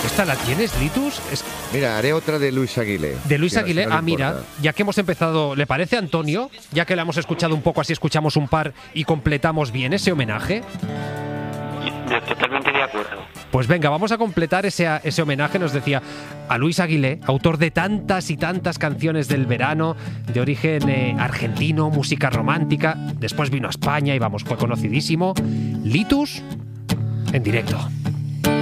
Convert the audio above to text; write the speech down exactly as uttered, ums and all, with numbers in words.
¿Esta la tienes, Litus? Es... Mira, haré otra de Luis Aguilé. De Luis si Aguilé, no le ah, mira, importa. ya que hemos empezado, ¿le parece, Antonio? Ya que la hemos escuchado un poco, así escuchamos un par y completamos bien ese homenaje. Yo totalmente de acuerdo. Pues venga, vamos a completar ese, ese homenaje, nos decía, a Luis Aguilé, autor de tantas y tantas canciones del verano, de origen eh, argentino, música romántica. Después vino a España y vamos, fue conocidísimo. Litus, en directo.